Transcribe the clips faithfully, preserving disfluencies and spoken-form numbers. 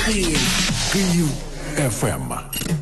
Київ. Київ еф ем.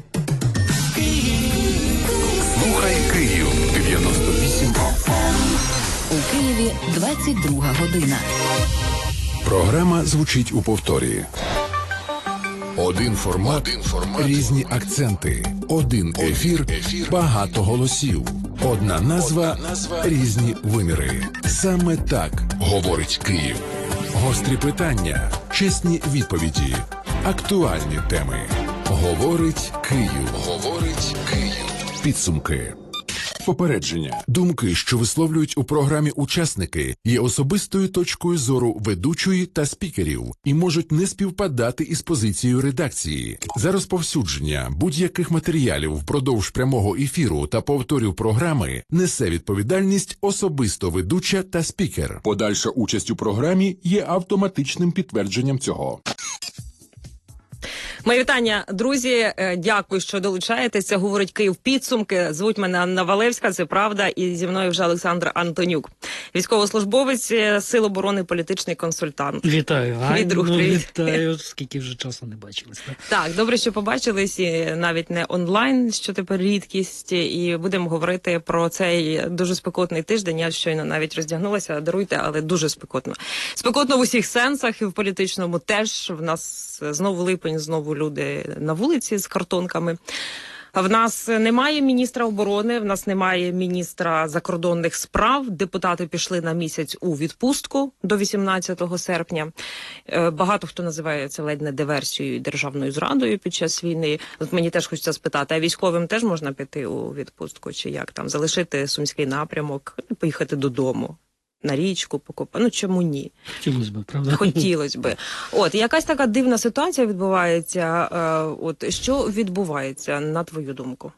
Слухай Київ дев'яносто вісім. У Києві двадцять друга година. Програма звучить у повторі. Один формат, Один формат, різні акценти, один ефір, ефір, багато голосів, одна назва, одна назва, різні виміри. Саме так говорить Київ. Гострі питання, чесні відповіді, актуальні теми. Говорить Київ. Говорить Київ. Підсумки. Попередження. Думки, що висловлюють у програмі учасники, є особистою точкою зору ведучої та спікерів і можуть не співпадати із позицією редакції. За розповсюдження будь-яких матеріалів впродовж прямого ефіру та повторів програми несе відповідальність особисто ведуча та спікер. Подальша участь у програмі є автоматичним підтвердженням цього. Мої вітання, друзі. Дякую, що долучаєтеся. Говорить Київ підсумки. Звуть мене Анна Валевська, це правда. І зі мною вже Олександр Антонюк. Військовослужбовець Сил оборони, політичний консультант. Вітаю, Ань. Друг, ну, вітаю, скільки вже часу не бачились. Так? так, добре, що побачились, і навіть не онлайн, що тепер рідкість. І будемо говорити про цей дуже спекотний тиждень. Я щойно навіть роздягнулася, даруйте, але дуже спекотно. Спекотно в усіх сенсах, і в політичному теж. В нас знову липень, знову люди на вулиці з картонками. В нас немає міністра оборони, в нас немає міністра закордонних справ. Депутати пішли на місяць у відпустку до вісімнадцятого серпня. Багато хто називає це ледь не диверсією і державною зрадою під час війни. От мені теж хочеться спитати, а військовим теж можна піти у відпустку? Чи як там? Залишити Сумський напрямок, поїхати додому? На річку покупати. Ну, чому ні? Хотілося б, правда? Хотілося б. От, якась така дивна ситуація відбувається. От, що відбувається, на твою думку?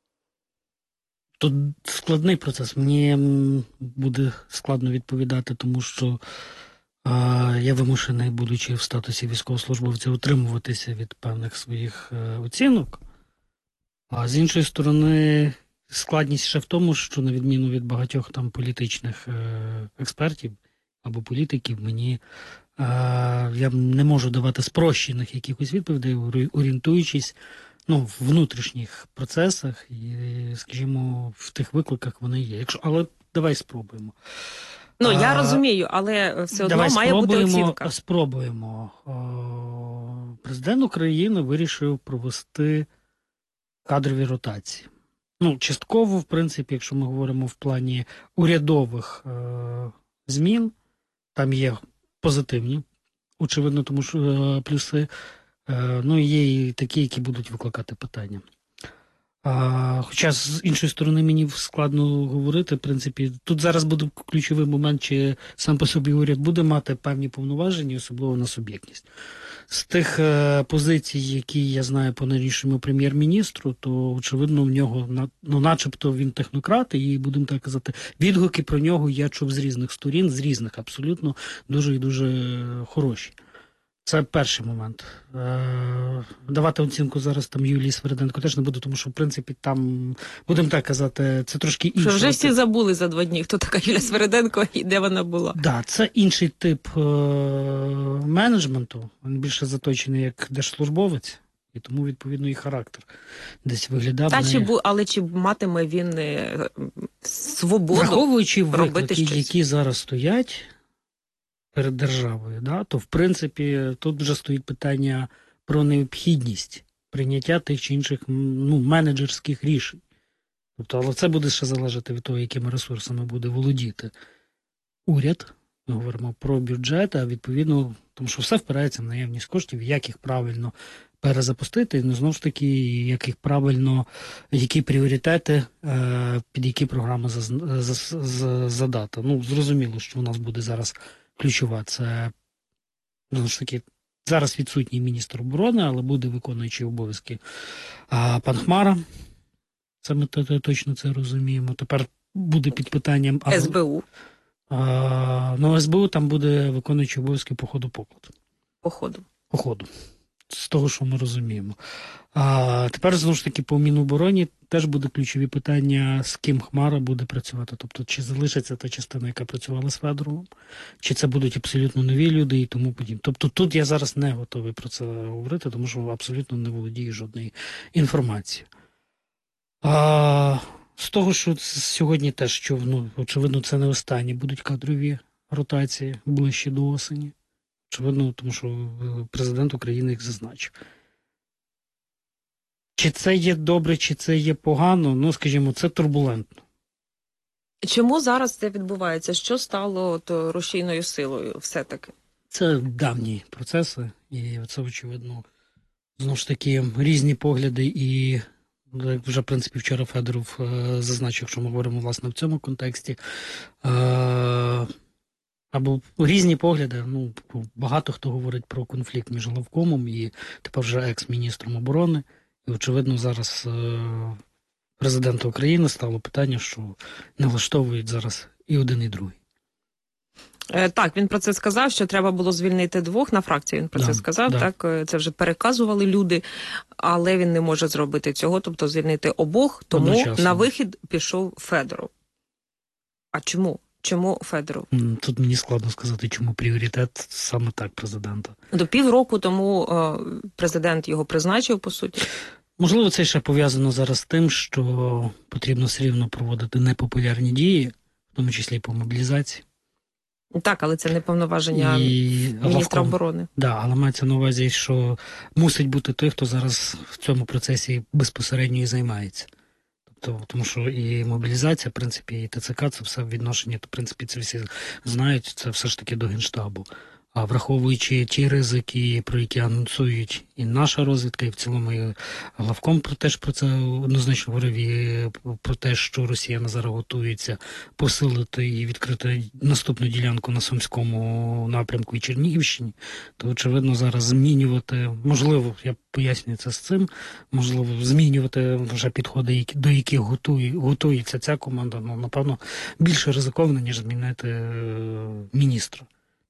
Тут складний процес. Мені буде складно відповідати, тому що а, я вимушений, будучи в статусі військовослужбовця, утримуватися від певних своїх а, оцінок. А з іншої сторони, складність ще в тому, що на відміну від багатьох там політичних е, експертів або політиків, мені е, я не можу давати спрощених якихось відповідей, орієнтуючись ну, в внутрішніх процесах і, скажімо, в тих викликах вони є. Якщо, але давай спробуємо. Ну, я а, розумію, але все одно давай має бути оцінка. Спробуємо. О, президент України вирішив провести кадрові ротації. Ну, частково, в принципі, якщо ми говоримо в плані урядових е- змін, там є позитивні, очевидно, тому що е- плюси, е- ну, є і такі, які будуть викликати питання. А, хоча, з іншої сторони, мені складно говорити, в принципі, тут зараз буде ключовий момент, чи сам по собі уряд буде мати певні повноваження, особливо на суб'єктність. З тих е, позицій, які я знаю по нинішньому прем'єр-міністру, то, очевидно, в нього, ну, начебто він технократ, і, будемо так казати, відгуки про нього я чув з різних сторін, з різних абсолютно, дуже і дуже хороші. Це перший момент. Е, давати оцінку зараз там Юлії Свериденко теж не буду, тому що, в принципі, там, будемо так казати, це трошки інше. Що вже всі забули за два дні, хто така Юлія Свериденко і де вона була. Так, да, це інший тип е- менеджменту, він більше заточений як держслужбовець, і тому, відповідно, і характер десь виглядав. Та, не... чи бу... Але чи матиме він е... свободу Враховуючи робити виклики, щось? які зараз стоять перед державою, да, то, в принципі, тут вже стоїть питання про необхідність прийняття тих чи інших ну, менеджерських рішень. Тобто, але це буде ще залежати від того, якими ресурсами буде володіти уряд. Ми говоримо про бюджет, а відповідно, тому що все впирається в наявність коштів, як їх правильно перезапустити, і, ну, знову ж таки, як їх правильно, які пріоритети е, під які програми задати. Ну, зрозуміло, що у нас буде зараз ключова, це, знову ж таки, зараз відсутній міністр оборони, але буде виконуючий обов'язки а, пан Хмара. Це ми точно це розуміємо. Тепер буде під питанням... А, ес бе у. А, ну, ес бе у там буде виконуючий обов'язки по ходу покладу. По ходу. По ходу. з того, що ми розуміємо. А тепер, знову ж таки, по Мінобороні теж буде ключові питання, з ким Хмара буде працювати. Тобто, чи залишиться та частина, яка працювала з Федоровим, чи це будуть абсолютно нові люди і тому подібне. Тобто тут я зараз не готовий про це говорити, тому що абсолютно не володію жодної інформації. А з того, що сьогодні теж, що, ну, очевидно, це не останні будуть кадрові ротації ближче до осені. Очевидно, тому що президент України їх зазначив. Чи це є добре, чи це є погано, ну, скажімо, це турбулентно. Чому зараз це відбувається? Що стало то рушійною силою все-таки? Це давні процеси, і це, очевидно, знову ж таки, різні погляди, і, як вже, в принципі, вчора Федоров е, зазначив, що ми говоримо, власне, в цьому контексті, е, або різні погляди, ну, багато хто говорить про конфлікт між главкомом і тепер вже екс-міністром оборони. І, очевидно, зараз е, президента України стало питання, що не влаштовують зараз і один, і другий. Е, так, він про це сказав, що треба було звільнити двох, на фракції він про да, це сказав, да. так, це вже переказували люди, але він не може зробити цього, тобто звільнити обох, тому Одночасно. На вихід пішов Федоров. А чому? Чому Федоров? Тут мені складно сказати, чому пріоритет саме так президента. До півроку тому е, президент його призначив, по суті. Можливо, це ще пов'язано зараз з тим, що потрібно все рівно проводити непопулярні дії, в тому числі і по мобілізації. Так, але це не повноваження і міністра главком, оборони. Так, да, але мається на увазі, що мусить бути той, хто зараз в цьому процесі безпосередньо і займається. Тобто, тому що і мобілізація, в принципі, і ТЦК, це все відношення, то, в принципі, це всі знають, це все ж таки до Генштабу. А враховуючи ті ризики, про які анонсують і наша розвідка, і в цілому і главком теж про це однозначно говорив, і про те, що Росія зараз готується посилити і відкрити наступну ділянку на Сумському напрямку і Чернігівщині, то, очевидно, зараз змінювати, можливо, я пояснюю це з цим, можливо, змінювати вже підходи, до яких готує, готується ця команда, ну, напевно, більше ризиковано, ніж змінити міністра.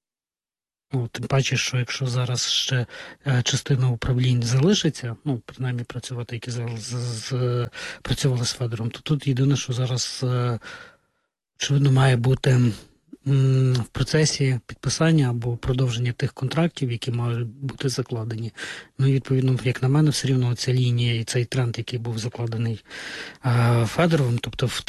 Ну, тим паче, що якщо зараз ще е, частина управлінь залишиться, ну, принаймні працювати, які з, з, з, працювали з Федором, то тут єдине, що зараз, е, очевидно, має бути м, в процесі підписання або продовження тих контрактів, які мають бути закладені. Ну, і, відповідно, як на мене, все рівно ця лінія і цей тренд, який був закладений е, Федоровим, тобто в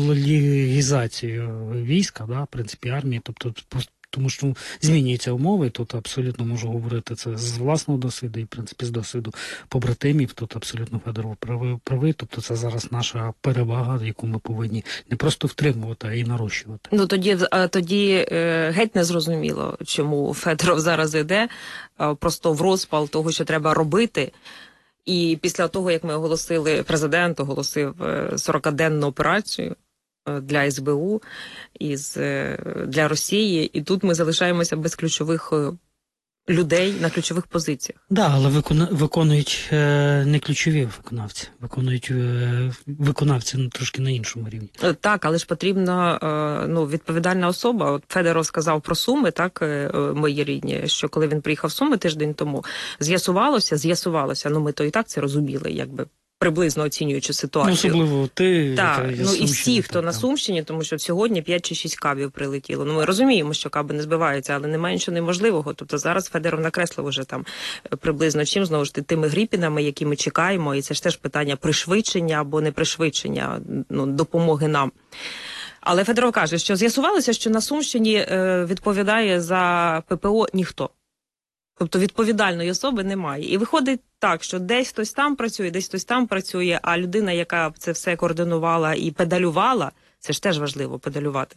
технологізацію війська, да, в принципі, армії, тобто тому що змінюються умови, тут абсолютно можу говорити це з власного досвіду і, в принципі, з досвіду побратимів, тут абсолютно Федоров правий, правий, тобто це зараз наша перевага, яку ми повинні не просто втримувати, а й нарощувати. Ну, тоді, тоді геть не зрозуміло, чому Федоров зараз йде, просто в розпал того, що треба робити. І після того, як ми оголосили, президент оголосив сорокаденну операцію для ес бе у, із, для Росії, і тут ми залишаємося без ключових людей на ключових позиціях. Так, да, але викона, виконують е, не ключові виконавці, виконують е, виконавці ну, трошки на іншому рівні. Так, але ж потрібна е, ну, відповідальна особа. От Федоров сказав про Суми, так, е, мої рідні, що коли він приїхав в Суми тиждень тому, з'ясувалося, з'ясувалося, ну ми то і так це розуміли, якби, приблизно оцінюючи ситуацію. Особливо ти. Так, та, ну і всі, хто так, на Сумщині, тому що сьогодні п'ять чи шість кабів прилетіло. Ну ми розуміємо, що каби не збиваються, але немає нічого неможливого. Тобто зараз Федоров накреслив уже там приблизно чим, знову ж тими Гріпінами, які ми чекаємо, і це ж теж питання пришвидшення або не пришвидшення, ну, допомоги нам. Але Федоров каже, що з'ясувалося, що на Сумщині е, відповідає за пе пе о ніхто. Тобто відповідальної особи немає. І виходить так, що десь хтось там працює, десь хтось там працює, а людина, яка це все координувала і педалювала, це ж теж важливо педалювати,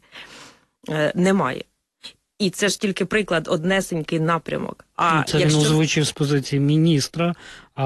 немає. І це ж тільки приклад, однесенький напрямок. А це якщо... він озвучив з позиції міністра,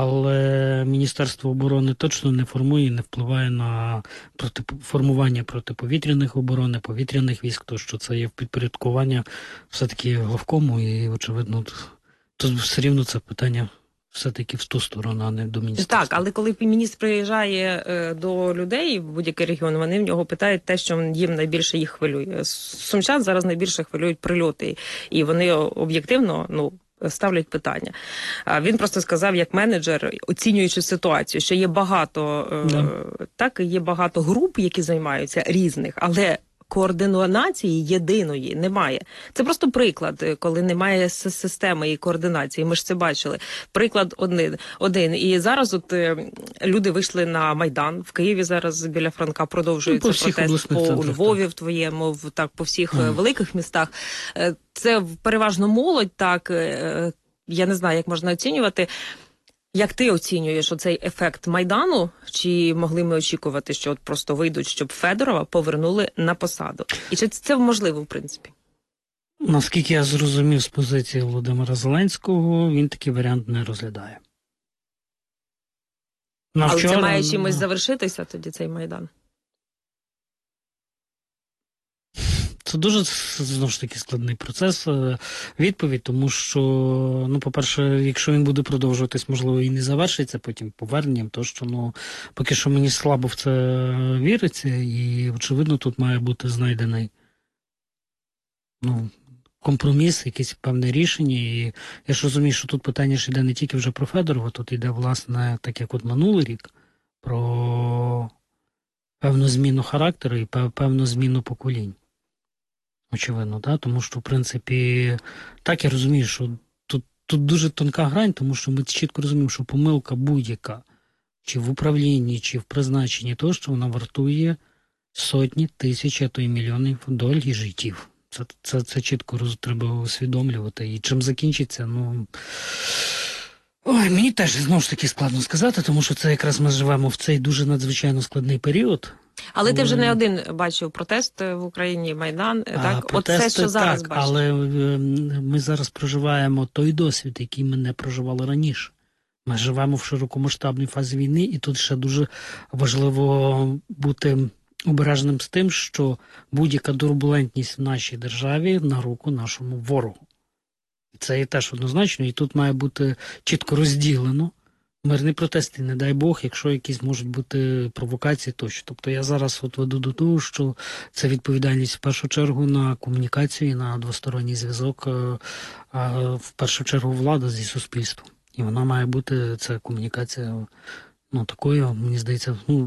але Міністерство оборони точно не формує і не впливає на проти... формування протиповітряних оборони, повітряних військ, то що це є в підпорядкування все-таки главкому і, очевидно, тут все рівно це питання все-таки в ту сторону, а не до міністерства. Так, але коли міністр приїжджає е, до людей в будь-який регіон, вони в нього питають те, що їм найбільше їх хвилює. Сумчан зараз найбільше хвилюють прильоти. І вони об'єктивно, ну, ставлять питання. А він просто сказав, як менеджер, оцінюючи ситуацію, що є багато, Да. так, є багато груп, які займаються різних, але координації єдиної немає. Це просто приклад, коли немає системи і координації. Ми ж це бачили. Приклад один. один. І зараз от люди вийшли на Майдан. В Києві зараз біля Франка продовжується ну, по протест. По центрах, Львові, так. в твоєму, в, так, по всіх Mm. великих містах. Це переважно молодь, так. Я не знаю, як можна оцінювати. Як ти оцінюєш оцей ефект Майдану? Чи могли ми очікувати, що от просто вийдуть, щоб Федорова повернули на посаду? І чи це можливо, в принципі? Наскільки я зрозумів з позиції Володимира Зеленського, він такий варіант не розглядає. На Але вчора, це має чимось завершитися тоді, цей Майдан? Це дуже, знову ж таки, складний процес, відповідь, тому що, ну, по-перше, якщо він буде продовжуватись, можливо, і не завершиться потім поверненням, то що, ну, поки що мені слабо в це віриться, і, очевидно, тут має бути знайдений, ну, компроміс, якесь певне рішення, і я ж розумію, що тут питання ж йде не тільки вже про Федорова, тут йде, власне, так як от минулий рік, про певну зміну характеру і певну зміну поколінь. Очевидно, да? Тому що, в принципі, так я розумію, що тут, тут дуже тонка грань, тому що ми чітко розуміємо, що помилка будь-яка, чи в управлінні, чи в призначенні, то, що вона вартує сотні, тисяч, а то й мільйонів доль і життів. Це, це, це чітко роз, треба усвідомлювати. І чим закінчиться, ну... Ой, мені теж, знову ж таки, складно сказати, тому що це якраз ми живемо в цей дуже надзвичайно складний період. Але ти вже не один бачив протест в Україні, Майдан, а, так? Протести, Оце, що зараз так, бачиш. але ми зараз проживаємо той досвід, який ми не проживали раніше. Ми живемо в широкомасштабній фазі війни, і тут ще дуже важливо бути обережним з тим, що будь-яка турбулентність в нашій державі на руку нашому ворогу. Це є теж однозначно, і тут має бути чітко розділено мирні протести, не дай Бог, якщо якісь можуть бути провокації тощо. Тобто я зараз от веду до того, що це відповідальність в першу чергу на комунікацію і на двосторонній зв'язок, а в першу чергу влада зі суспільством. І вона має бути, ця комунікація, ну, такою, мені здається, ну,